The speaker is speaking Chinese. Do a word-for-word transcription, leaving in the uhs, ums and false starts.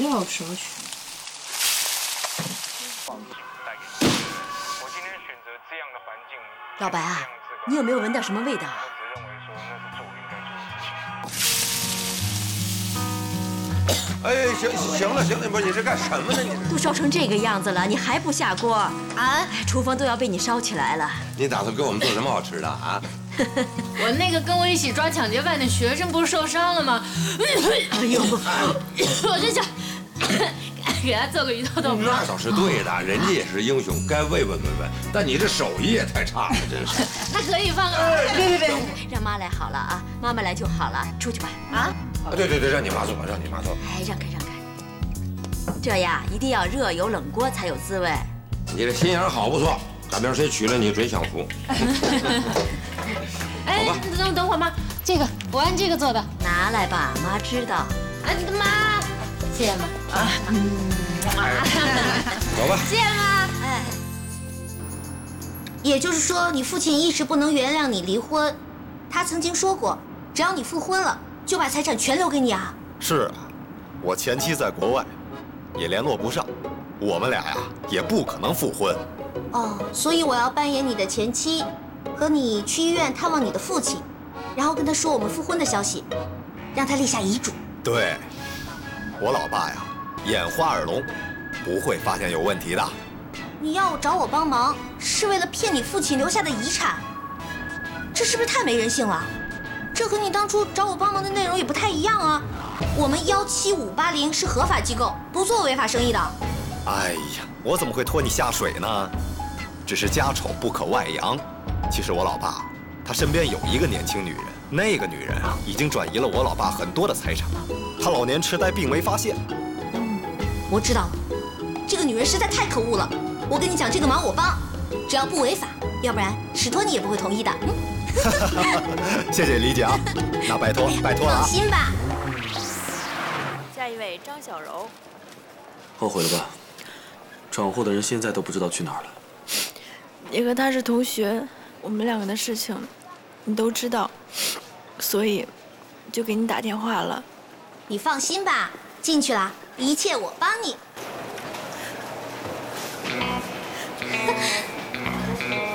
要少许。 我今天选择这样的环境。 老白啊，你有没有闻到什么味道啊？ 我只认为说那是做我应该做的事情。 哎，行行了行了，不是你这干什么呢？你都烧成这个样子了，你还不下锅啊？厨房都要被你烧起来了。 你打算给我们做什么好吃的啊？ 我那个跟我一起抓抢劫犯的学生不是受伤了吗？ 哎呦， 我就想给他做个鱼头豆腐。 那倒是对的，人家也是英雄，该慰问慰问。但你这手艺也太差了，真是。 那可以放个…… 别别别，让妈来好了啊，妈妈来就好了，出去吧。啊？ 啊，对对对，让你妈做吧，让你妈做。 哎，让开让开。这呀，一定要热油冷锅才有滋味。 你这心眼好不错，大明谁娶了你准享福。 哎，等等会儿妈，这个我按这个做的， 拿来吧，妈知道。 哎，妈，谢谢妈啊， 走吧。 谢谢妈。 哎，也就是说，你父亲一直不能原谅你离婚，他曾经说过，只要你复婚了，就把财产全留给你啊。 是啊，我前妻在国外，也联络不上，我们俩呀也不可能复婚。 哦，所以我要扮演你的前妻，和你去医院探望你的父亲，然后跟他说我们复婚的消息，让他立下遗嘱。 对，我老爸呀，眼花耳聋，不会发现有问题的。 你要找我帮忙，是为了骗你父亲留下的遗产，这是不是太没人性了？这和你当初找我帮忙的内容也不太一样啊。我们幺七五八零是合法机构，不做违法生意的。 哎呀，我怎么会拖你下水呢？只是家丑不可外扬。其实我老爸，他身边有一个年轻女人，那个女人啊，已经转移了我老爸很多的财产。他老年痴呆并没发现。 嗯，我知道了，这个女人实在太可恶了。我跟你讲，这个忙我帮，只要不违法，要不然史托尼也不会同意的。嗯。 谢谢理解啊，那拜托拜托了啊。 放心吧。 下一位张小柔。 后悔了吧？闯祸的人现在都不知道去哪儿了。 你和他是同学，我们两个的事情你都知道，所以就给你打电话了。 你放心吧，进去了，一切我帮你。